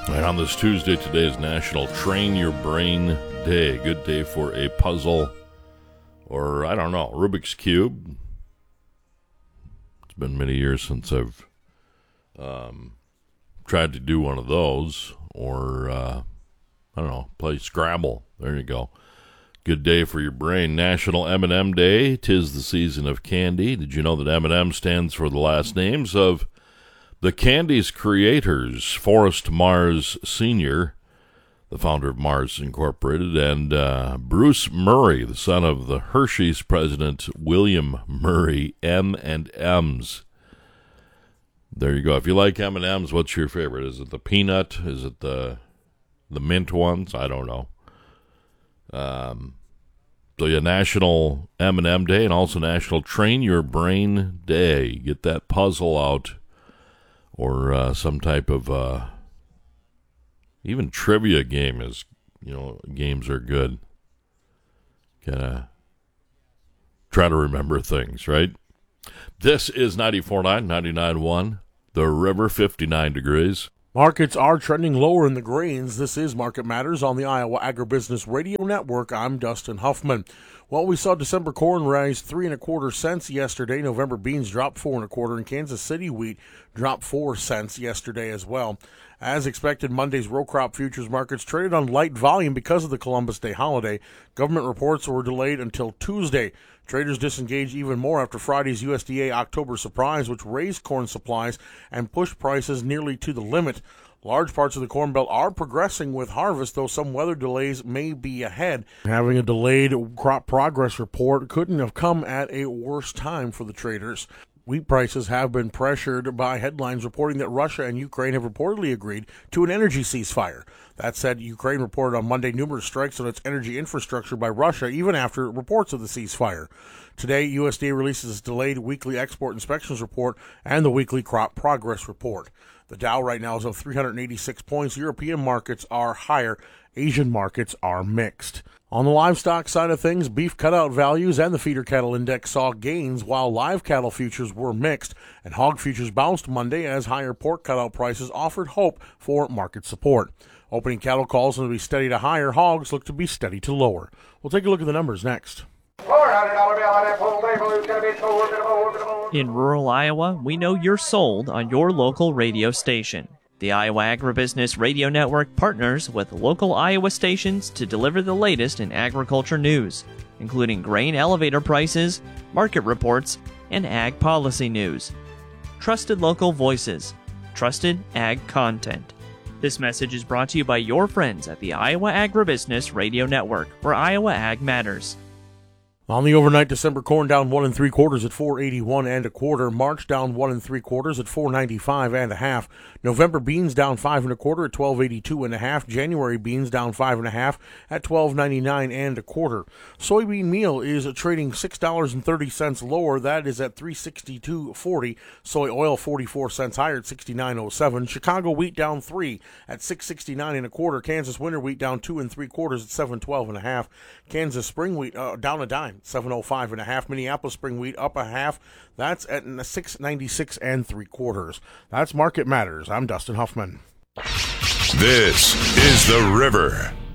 And on this Tuesday, today is National Train Your Brain Day. Good day for a puzzle or, I don't know, Rubik's Cube. It's been many years since I've tried to do one of those. Or, I don't know, play Scrabble. There you go. Good day for your brain. National M&M Day. 'Tis the season of candy. Did you know that M&M stands for the last names of the candy's creators? Forrest Mars Sr., the founder of Mars Incorporated, and Bruce Murray, the son of the Hershey's president, William Murray, M&M's. There you go. If you like M&M's, what's your favorite? Is it the peanut? Is it the mint ones? I don't know. So yeah, National M&M Day and also National Train Your Brain Day. Get that puzzle out or some type of even trivia game is, games are good. Kinda try to remember things, right? This is 94.9, 99.1, The River, 59 degrees. Markets are trending lower in the grains. This is Market Matters on the Iowa Agribusiness Radio Network. I'm Dustin Huffman. Well, we saw December corn rise 3 1/4 cents yesterday. November beans dropped 4 1/4, and Kansas City wheat dropped 4 cents yesterday as well. As expected, Monday's row crop futures markets traded on light volume because of the Columbus Day holiday. Government reports were delayed until Tuesday. Traders disengaged even more after Friday's USDA October surprise, which raised corn supplies and pushed prices nearly to the limit. Large parts of the Corn Belt are progressing with harvest, though some weather delays may be ahead. Having a delayed crop progress report couldn't have come at a worse time for the traders. Wheat prices have been pressured by headlines reporting that Russia and Ukraine have reportedly agreed to an energy ceasefire. That said, Ukraine reported on Monday numerous strikes on its energy infrastructure by Russia, even after reports of the ceasefire. Today, USDA releases its delayed weekly export inspections report and the weekly crop progress report. The Dow right now is up 386 points. European markets are higher. Asian markets are mixed. On the livestock side of things, beef cutout values and the feeder cattle index saw gains, while live cattle futures were mixed, and hog futures bounced Monday as higher pork cutout prices offered hope for market support. Opening cattle calls to be steady to higher. Hogs look to be steady to lower. We'll take a look at the numbers next. In rural Iowa, we know you're sold on your local radio station. The Iowa Agribusiness Radio Network partners with local Iowa stations to deliver the latest in agriculture news, including grain elevator prices, market reports, and ag policy news. Trusted local voices, trusted ag content. This message is brought to you by your friends at the Iowa Agribusiness Radio Network, where Iowa Ag matters. On the overnight, December corn down 1 3/4 at 481 1/4. March down 1 3/4 at 495 1/2. November beans down 5 1/4 at 1282 1/2. January beans down 5 1/2 at 1299 1/4. Soybean meal is trading $6.30 lower. That is at 362.40. Soy oil 44 cents higher at 69.07. Chicago wheat down 3 at 669 1/4. Kansas winter wheat down 2 3/4 at 712 1/2. Kansas spring wheat down a dime, 705 1/2. Minneapolis spring wheat up a half. That's at 696 3/4. That's Market Matters. I'm Dustin Huffman. This is The River.